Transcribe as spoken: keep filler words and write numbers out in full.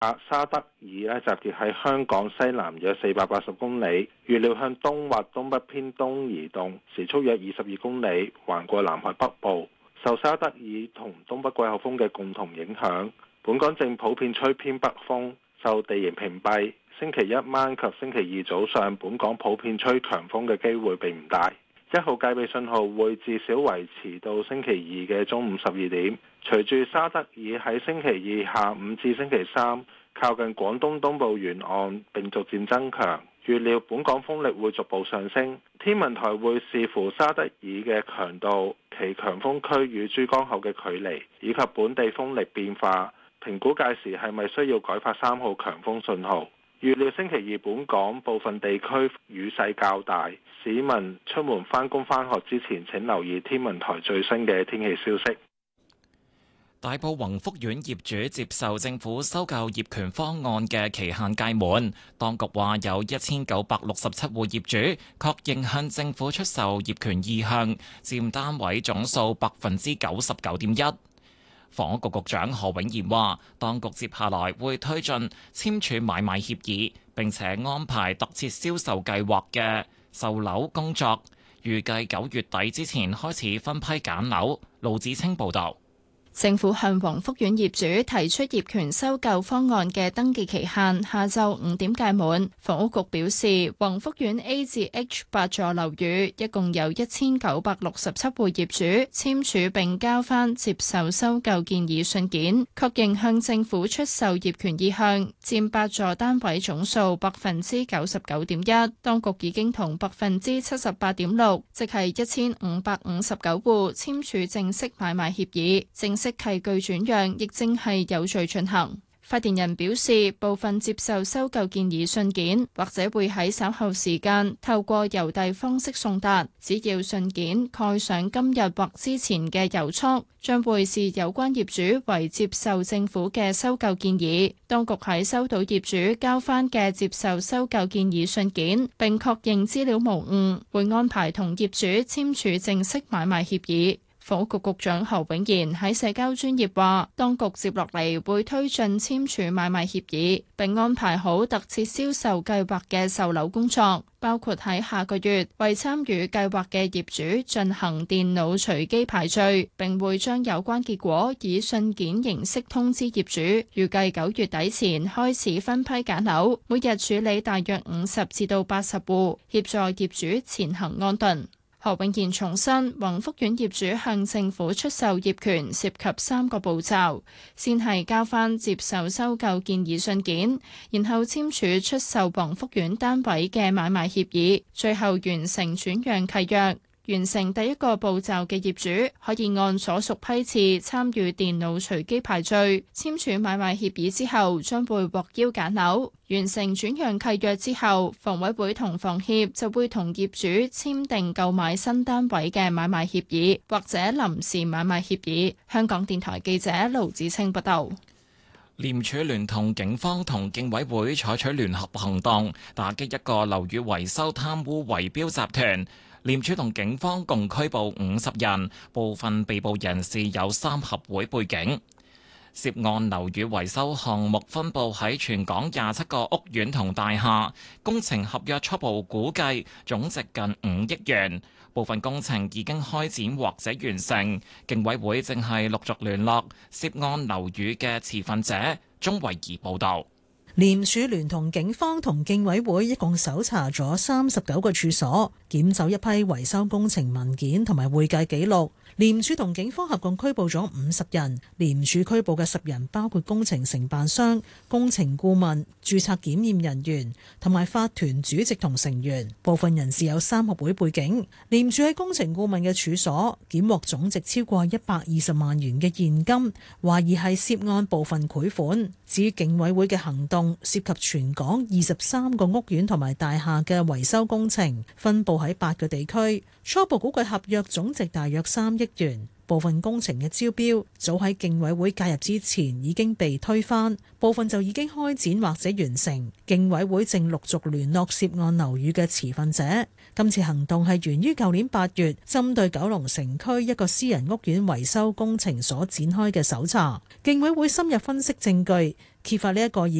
沙德爾咧集結喺香港西南約四百八十公里，預料向東或東北偏東移動，時速約二十二公里，橫過南海北部。受沙德爾同東北季候風嘅共同影響，本港正普遍吹偏北風。受地形屏蔽，星期一晚及星期二早上，本港普遍吹強風嘅機會並唔大。一號戒備信號會至少維持到星期二嘅中午十二點。隨住沙德爾喺星期二下午至星期三靠近廣東東部沿岸並逐漸增強，預料本港風力會逐步上升。天文台會視乎沙德爾嘅強度、其強風區與珠江口嘅距離以及本地風力變化，評估屆時係咪需要改發三號強風信號。預料星期二本港部分地區雨勢較大，市民出門返工返學之前請留意天文台最新嘅天氣消息。 大埔宏福苑業主接受政府收購業權方案嘅期限屆滿，當局話有一千九百六十七戶業主確認向政府出售業權意向，佔單位總數百分之九十九點一。房屋局局長何永賢話，當局接下來會推進簽署買賣協議，並且安排特設銷售計劃嘅售樓工作，預計九月底之前開始分批揀樓。盧子清報導。 政府向宏福苑業主提出業權收購方案嘅登記期限下晝五點屆滿。房屋局表示，宏福苑 A 至 H 八座樓宇一共有一千九百六十七戶業主簽署並交翻接受收購建議信件，確認向政府出售業權意向，佔八座單位總數百分之九十九點一。當局已經同百分之七十八點六，即係一千五百五十九戶簽署正式買賣協議，正式契據轉讓亦正係有序進行。發言人表示，部分接受收購建議信件或者會喺稍後時間透過郵遞方式送達，只要信件蓋上今日或之前嘅郵戳，將會視有關業主為接受政府嘅收購建議。當局喺收到業主交翻嘅接受收購建議信件，並確認資料無誤，會安排同業主簽署正式買賣協議。房屋局局長何永賢喺社交專頁話，當局接落嚟會推進簽署買賣協議，並安排好特設銷售計劃嘅售樓工作，包括喺下個月為參與計劃嘅業主進行電腦隨機排序，並會將有關結果以信件形式通知業主。預計九月底前開始分批揀樓，每日處理大約五十至到八十戶，協助業主前行安頓。何永賢重申，宏福苑業主向政府出售業權涉及三個步驟，先係交翻接受收購建議信件，然後簽署出售宏福苑單位嘅買賣協議，最後完成轉讓契約。完成第一個步驟嘅業主可以按所屬批次參與電腦隨機排序，簽署買賣協議之後將會獲邀揀樓。完成轉讓契約之後，房委會同房協就會同業主簽訂購買新單位嘅買賣協議或者臨時買賣協議。香港電台記者盧子清報道。 廉署聯同警方同競委會採取聯合行動，打擊一個樓宇維修貪污圍標集團。廉署同警方共拘捕五十人，部分被捕人士有三合會背景。涉案樓宇維修項目分佈喺全港廿七個屋苑同大廈，工程合約初步估計總值近五億元，部分工程已經開展或者完成。競委會正係陸續聯絡涉案樓宇嘅持份者。鍾慧儀報導。 廉署聯同警方同競委會一共搜查咗三十九個處所，檢走一批維修工程文件同埋會計記錄。廉署同警方合共拘捕咗五十人，廉署拘捕嘅十人包括工程承辦商、工程顧問、註冊檢驗人員同埋法團主席同成員，部分人士有三合會背景。廉署喺工程顧問嘅處所檢獲總值超過一百二十萬元嘅現金，懷疑係涉案部分賄款。至於競委會嘅行動，涉及全港二十三個屋苑同埋大廈嘅維修工程，分佈喺八個地區，初步估計合約總值大約三億元。部分工程嘅招標早喺競委會介入之前已經被推翻，部分就已經開展或者完成。競委會正陸續聯絡涉案樓宇嘅持份者。今次行動係源於舊年八月針對九龍城區一個私人屋苑維修工程所展開嘅搜查。競委會深入分析證據， 揭發呢一個以